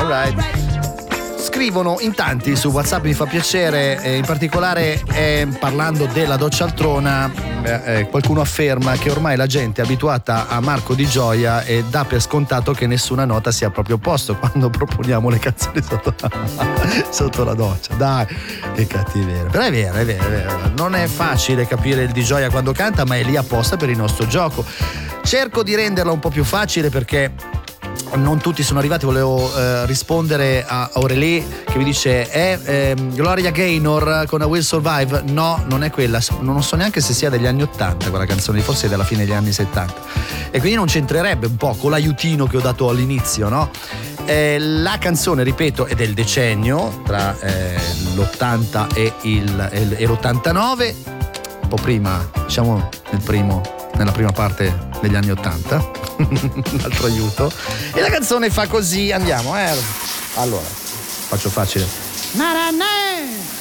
Alright. Scrivono in tanti su WhatsApp, mi fa piacere, in particolare parlando della Doccialtrona, qualcuno afferma che ormai la gente è abituata a Marco Di Gioia e dà per scontato che nessuna nota sia proprio a posto quando proponiamo le canzoni sotto la doccia. Dai, che cattiveria. Però è vero, non è facile capire il Di Gioia quando canta, ma è lì apposta per il nostro gioco. Cerco di renderla un po' più facile perché non tutti sono arrivati. Volevo rispondere a Aurelie che mi dice Gloria Gaynor con A Will Survive. No, non è quella, non so neanche se sia degli anni 80 quella canzone, forse è della fine degli anni 70, e quindi non c'entrerebbe un po' con l'aiutino che ho dato all'inizio, no? La canzone, ripeto, è del decennio tra l'80 e l'89, un po' prima, diciamo nella prima parte degli anni 80. Un altro aiuto. E la canzone fa così, andiamo, allora faccio facile.